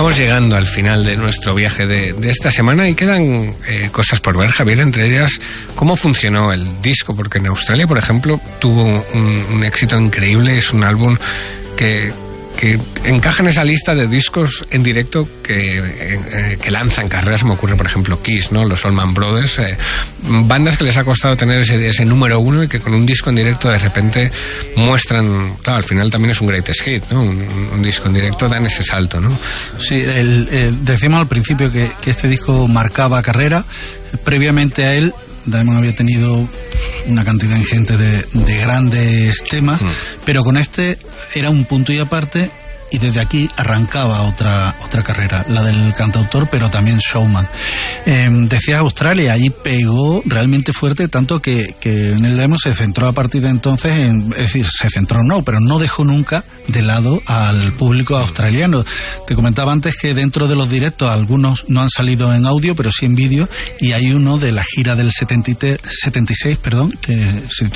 Estamos llegando al final de nuestro viaje de esta semana y quedan cosas por ver, Javier, entre ellas cómo funcionó el disco, porque en Australia, por ejemplo, tuvo un éxito increíble. Es un álbum que encaja en esa lista de discos en directo que lanzan carreras. Me ocurre, por ejemplo, Kiss, ¿no? Los Allman Brothers, bandas que les ha costado tener ese número uno y que con un disco en directo de repente muestran, claro, al final también es un greatest hit, ¿no? Un disco en directo dan ese salto, ¿no? Sí, decíamos al principio que este disco marcaba carrera. Previamente a él, Diamond había tenido una cantidad ingente de grandes temas, pero con este era un punto y aparte, y desde aquí arrancaba otra carrera, la del cantautor, pero también showman. Decías Australia, ahí pegó realmente fuerte, tanto que en el demo se centró a partir de entonces es decir, se centró pero no dejó nunca de lado al público australiano. Te comentaba antes que dentro de los directos algunos no han salido en audio, pero sí en vídeo, y hay uno de la gira del 76, que se